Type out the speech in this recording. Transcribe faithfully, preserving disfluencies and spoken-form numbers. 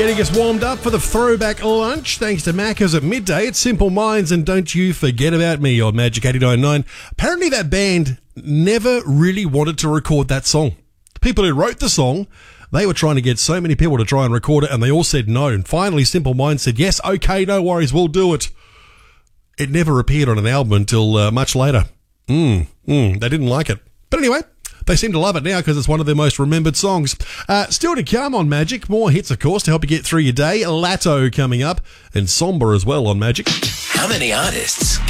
Getting us warmed up for the throwback lunch thanks to Macca's at midday. It's Simple Minds and Don't You Forget About Me on Magic eighty-nine point nine. Apparently that band never really wanted to record that song. The people who wrote the song, they were trying to get so many people to try and record it and they all said no. And finally Simple Minds said, yes, okay, no worries, we'll do it. It never appeared on an album until uh, much later. Mm, mm, they didn't like it. But anyway, they seem to love it now because it's one of their most remembered songs. Uh, still to come on Magic, more hits, of course, to help you get through your day. Latto coming up, and Somber as well on Magic. How many artists